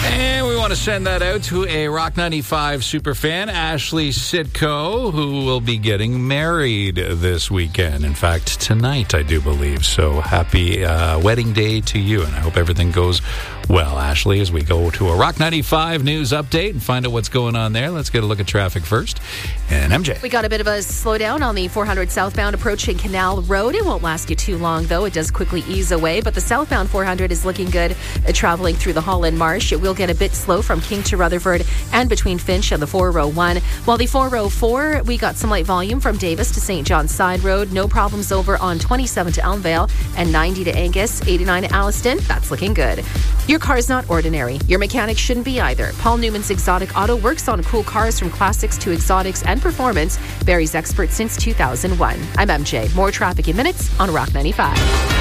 And we want to send that out to a Rock 95 superfan, Ashley Sitko, who will be getting married this weekend. In fact, tonight, I do believe. So happy wedding day to you, and I hope everything goes well, Ashley, as we go to a Rock 95 news update and find out what's going on there. Let's get a look at traffic first. And MJ. We got a bit of a slowdown on the 400 southbound approaching Canal Road. It won't last you too long, though. It does quickly ease away, but the southbound 400 is looking good traveling through the Holland Marsh. It will get a bit slow from King to Rutherford and between Finch and the 401. While the 404, we got some light volume from Davis to St. John's Side Road. No problems over on 27 to Elmvale and 90 to Angus, 89 to Alliston. That's looking good. Your car's not ordinary. Your mechanic shouldn't be either. Paul Newman's Exotic Auto works on cool cars from classics to exotics and performance. Barrie's expert since 2001. I'm MJ. More traffic in minutes on Rock 95.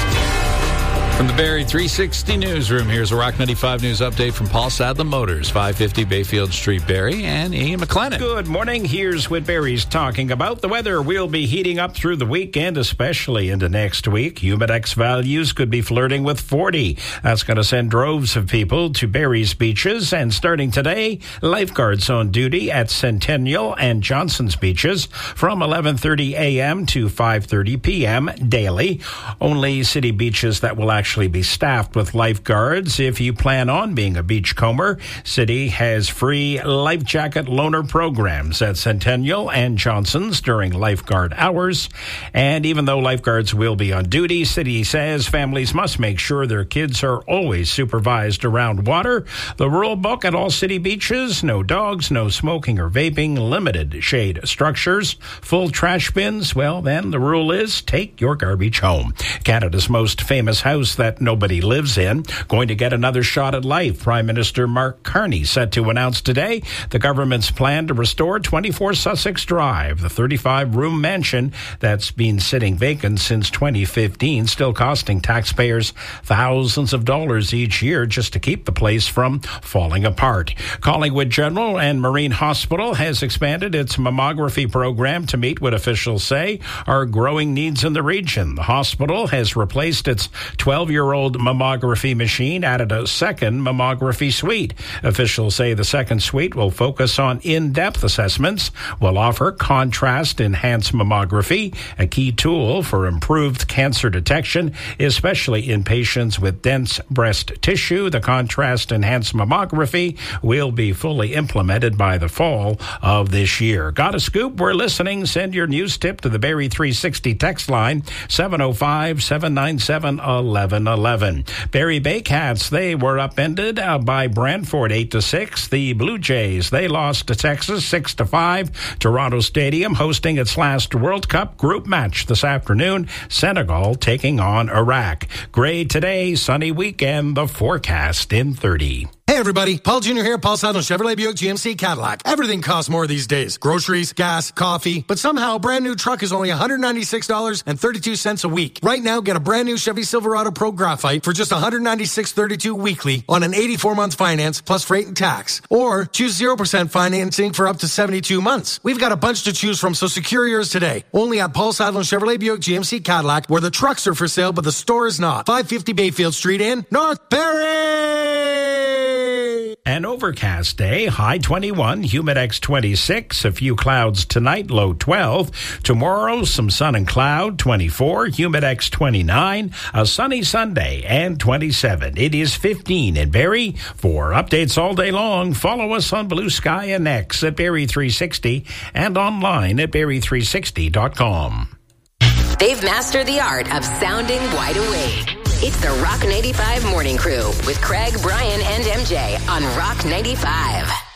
From the Barrie 360 newsroom, here's a Rock 95 news update from Paul Sadler Motors, 550 Bayfield Street, Barrie, and Ian McLennan. Good morning. Here's what Barrie's talking about. The weather will be heating up through the weekend, especially into next week. Humidex values could be flirting with 40. That's going to send droves of people to Barrie's beaches. And starting today, lifeguards on duty at Centennial and Johnson's beaches from 11:30 a.m. to 5:30 p.m. daily. Only city beaches that will actually be staffed with lifeguards. If you plan on being a beachcomber, City has free life jacket loaner programs at Centennial and Johnson's during lifeguard hours. And even though lifeguards will be on duty, City says families must make sure their kids are always supervised around water. The rule book at all city beaches: no dogs, no smoking or vaping, limited shade structures, full trash bins. Well, then the rule is take your garbage home. Canada's most famous house that nobody lives in, going to get another shot at life. Prime Minister Mark Carney set to announce today the government's plan to restore 24 Sussex Drive, the 35-room mansion that's been sitting vacant since 2015, still costing taxpayers thousands of dollars each year just to keep the place from falling apart. Collingwood General and Marine Hospital has expanded its mammography program to meet what officials say are growing needs in the region. The hospital has replaced its 12-year-old mammography machine, added a second mammography suite. Officials say the second suite will focus on in-depth assessments, will offer contrast-enhanced mammography, a key tool for improved cancer detection, especially in patients with dense breast tissue. The contrast-enhanced mammography will be fully implemented by the fall of this year. Got a scoop? We're listening. Send your news tip to the Barrie 360 text line, 705-797-1111. Barrie Baycats, they were upended by Brantford 8-6. The Blue Jays, they lost to Texas 6-5. Toronto Stadium hosting its last World Cup group match this afternoon. Senegal taking on Iraq. Gray today, sunny weekend. The forecast in 30. Hey everybody, Paul Jr. here, Paul Sadler, Chevrolet Buick GMC Cadillac. Everything costs more these days. Groceries, gas, coffee. But somehow a brand new truck is only $196.32 a week. Right now, get a brand new Chevy Silverado Pro Graphite for just $196.32 weekly on an 84-month finance plus freight and tax. Or choose 0% financing for up to 72 months. We've got a bunch to choose from, so secure yours today. Only at Paul Sadler, Chevrolet Buick GMC Cadillac, where the trucks are for sale but the store is not. 550 Bayfield Street in North Barrie! An overcast day, high 21, Humidex 26, a few clouds tonight, low 12. Tomorrow, some sun and cloud, 24, Humidex 29, a sunny Sunday, and 27. It is 15 in Barrie. For updates all day long, follow us on Blue Sky and X at Barrie 360 and online at Barrie360.com. They've mastered the art of sounding wide awake. It's the Rock 95 Morning Crew with Craig, Brian, and MJ on Rock 95.